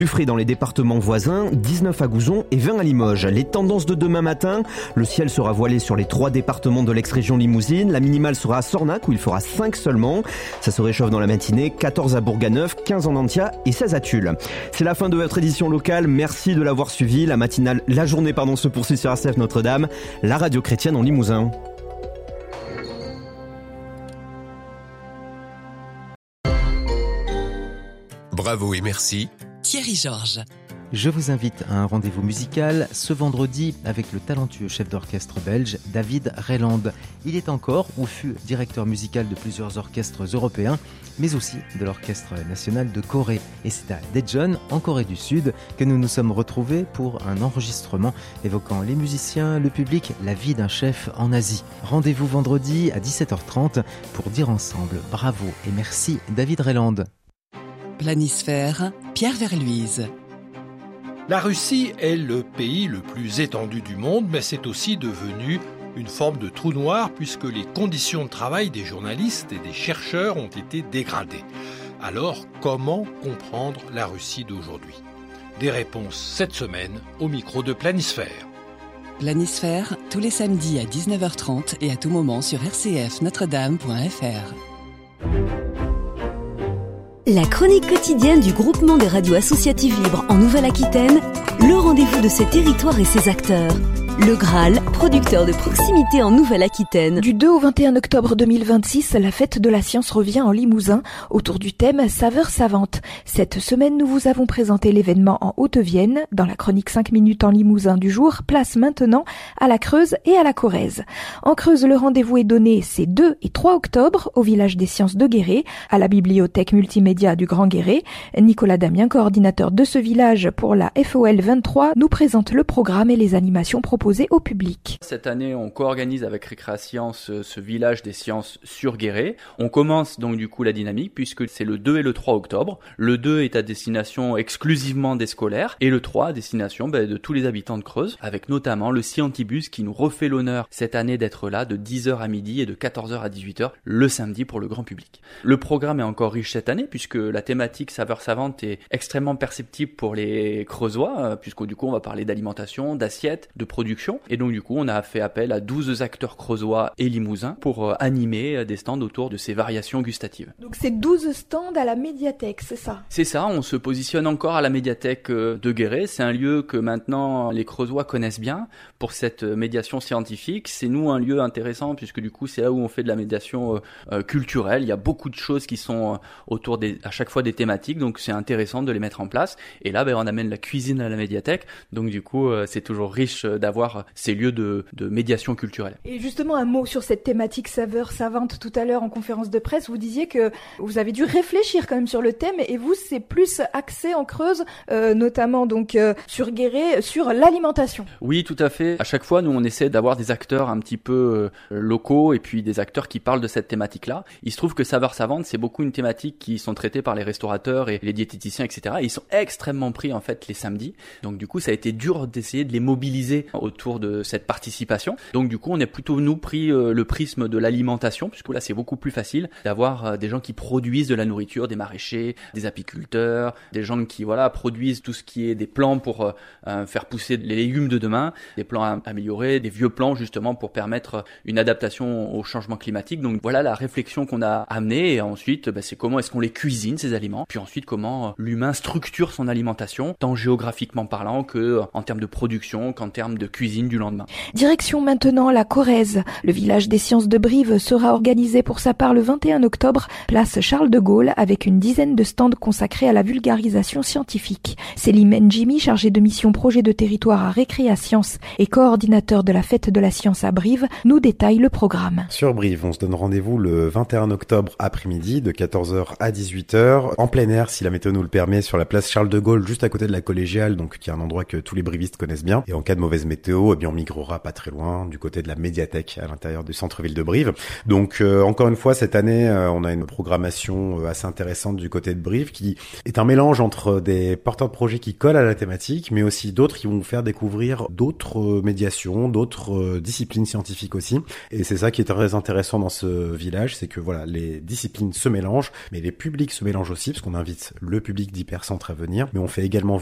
Du frais dans les départements voisins, 19 à Gouzon et 20 à Limoges. Les tendances de demain matin, le ciel sera voilé sur les 3 départements de l'ex-région limousine. La minimale sera à Sornac où il fera 5 seulement. Ça se réchauffe dans la matinée, 14 à Bourganeuf, 15 en Antia et 16 à Tulle. C'est la fin de votre édition locale, merci de l'avoir suivi. La journée se poursuit sur RCF Notre-Dame, la radio chrétienne en Limousin. Bravo et merci. Thierry Georges. Je vous invite à un rendez-vous musical ce vendredi avec le talentueux chef d'orchestre belge David Reiland. Il est encore ou fut directeur musical de plusieurs orchestres européens, mais aussi de l'Orchestre national de Corée. Et c'est à Daejeon, en Corée du Sud, que nous nous sommes retrouvés pour un enregistrement évoquant les musiciens, le public, la vie d'un chef en Asie. Rendez-vous vendredi à 17h30 pour dire ensemble bravo et merci David Reiland. Planisphère, Pierre Verluise. La Russie est le pays le plus étendu du monde, mais c'est aussi devenu une forme de trou noir puisque les conditions de travail des journalistes et des chercheurs ont été dégradées. Alors, comment comprendre la Russie d'aujourd'hui ? Des réponses cette semaine au micro de Planisphère. Planisphère, tous les samedis à 19h30 et à tout moment sur rcfnotredame.fr. La chronique quotidienne du groupement des radios associatives libres en Nouvelle-Aquitaine, le rendez-vous de ses territoires et ses acteurs. Le Graal, producteur de proximité en Nouvelle-Aquitaine. Du 2 au 21 octobre 2026, la fête de la science revient en Limousin autour du thème Saveurs savantes. Cette semaine, nous vous avons présenté l'événement en Haute-Vienne. Dans la chronique 5 minutes en Limousin du jour, place maintenant à la Creuse et à la Corrèze. En Creuse, le rendez-vous est donné ces 2 et 3 octobre au village des sciences de Guéret, à la bibliothèque multimédia du Grand Guéret. Nicolas Damien, coordinateur de ce village pour la FOL 23, nous présente le programme et les animations proposées au public. Cette année, on co-organise avec Récréasciences ce village des sciences sur Guéret. On commence donc du coup la dynamique puisque c'est le 2 et le 3 octobre. Le 2 est à destination exclusivement des scolaires et le 3 à destination de tous les habitants de Creuse, avec notamment le Scientibus qui nous refait l'honneur cette année d'être là de 10h à midi et de 14h à 18h le samedi pour le grand public. Le programme est encore riche cette année puisque la thématique saveurs savantes est extrêmement perceptible pour les Creusois puisque du coup on va parler d'alimentation, d'assiettes, de production. Et donc du coup on a fait appel à 12 acteurs creusois et limousins pour animer des stands autour de ces variations gustatives. Donc c'est 12 stands à la médiathèque, c'est ça ? C'est ça, on se positionne encore à la médiathèque de Guéret. C'est un lieu que maintenant les Creusois connaissent bien pour cette médiation scientifique. C'est nous un lieu intéressant puisque du coup c'est là où on fait de la médiation culturelle. Il y a beaucoup de choses qui sont autour à chaque fois des thématiques, donc c'est intéressant de les mettre en place. Et là on amène la cuisine à la médiathèque, donc du coup c'est toujours riche d'avoir ces lieux de médiation culturelle. Et justement, un mot sur cette thématique saveurs savantes. Tout à l'heure, en conférence de presse, vous disiez que vous avez dû réfléchir quand même sur le thème et vous, c'est plus axé en Creuse, notamment donc sur Guéret, sur l'alimentation. Oui, tout à fait. À chaque fois, nous, on essaie d'avoir des acteurs un petit peu locaux et puis des acteurs qui parlent de cette thématique-là. Il se trouve que saveurs savantes, c'est beaucoup une thématique qui sont traitées par les restaurateurs et les diététiciens, etc. Et ils sont extrêmement pris, en fait, les samedis. Donc, du coup, ça a été dur d'essayer de les mobiliser autour de cette participation. Donc du coup, on est plutôt nous pris le prisme de l'alimentation, puisque là c'est beaucoup plus facile d'avoir des gens qui produisent de la nourriture, des maraîchers, des apiculteurs, des gens qui produisent tout ce qui est des plants pour faire pousser les légumes de demain, des plants améliorés, des vieux plants justement pour permettre une adaptation au changement climatique. Donc voilà la réflexion qu'on a amenée et ensuite c'est comment est-ce qu'on les cuisine ces aliments, puis ensuite comment l'humain structure son alimentation, tant géographiquement parlant que en termes de production, qu'en termes de cuisine du lendemain. Direction maintenant la Corrèze. Le village des sciences de Brive sera organisé pour sa part le 21 octobre, place Charles de Gaulle, avec une dizaine de stands consacrés à la vulgarisation scientifique. Célim Njimi, chargé de mission projet de territoire à Récréasciences et coordinateur de la fête de la science à Brive, nous détaille le programme. Sur Brive, on se donne rendez-vous le 21 octobre après-midi de 14h à 18h, en plein air si la météo nous le permet, sur la place Charles de Gaulle, juste à côté de la collégiale, donc qui est un endroit que tous les brivistes connaissent bien. Et en cas de mauvaise météo, météo, on migrera pas très loin du côté de la médiathèque à l'intérieur du centre-ville de Brive. Donc encore une fois, cette année, on a une programmation assez intéressante du côté de Brive qui est un mélange entre des porteurs de projets qui collent à la thématique, mais aussi d'autres qui vont vous faire découvrir d'autres médiations, d'autres disciplines scientifiques aussi. Et c'est ça qui est très intéressant dans ce village, c'est que voilà, les disciplines se mélangent, mais les publics se mélangent aussi, parce qu'on invite le public d'Hypercentre à venir, mais on fait également